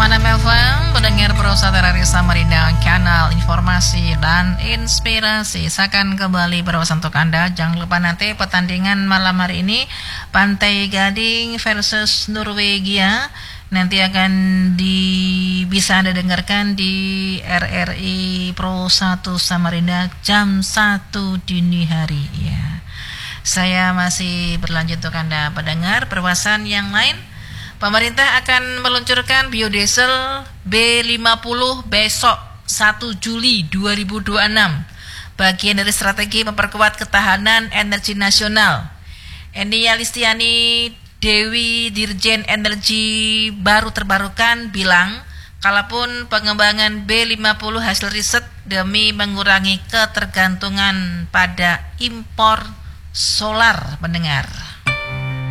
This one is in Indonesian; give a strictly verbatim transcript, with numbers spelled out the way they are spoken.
enam F M, pendengar Perusahaan Terari Samarinda, kanal informasi dan inspirasi. Saya akan kembali berwawasan untuk Anda. Jangan lupa nanti pertandingan malam hari ini Pantai Gading versus Norwegia nanti akan di bisa Anda dengarkan di R R I Pro satu Samarinda jam satu dini hari ya. Saya masih berlanjut untuk Anda pendengar perwawasan yang lain. Pemerintah akan meluncurkan biodiesel B lima puluh besok satu Juli dua ribu dua puluh enam. Bagian dari strategi memperkuat ketahanan energi nasional. Eni Alistiani Dewi Dirjen Energi Baru Terbarukan bilang, kalaupun pengembangan B lima puluh hasil riset demi mengurangi ketergantungan pada impor solar, pendengar.